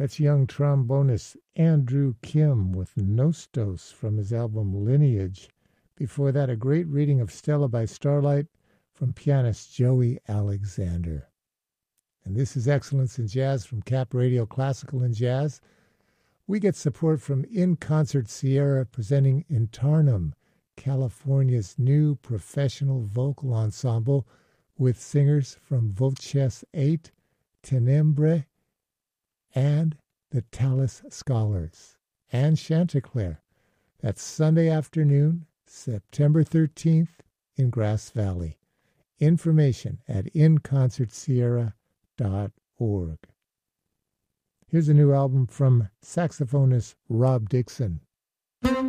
That's young trombonist Andrew Kim with Nostos from his album Lineage. Before that, a great reading of Stella by Starlight from pianist Joey Alexander. And this is Excellence in Jazz from Cap Radio Classical and Jazz. We get support from In Concert Sierra presenting Intarnum, California's new professional vocal ensemble with singers from Voces 8, Tenebre, and the Tallis Scholars, and Chanticleer. That's Sunday afternoon, September 13th in Grass Valley. Information at inconcertsierra.org. Here's a new album from saxophonist Rob Dixon.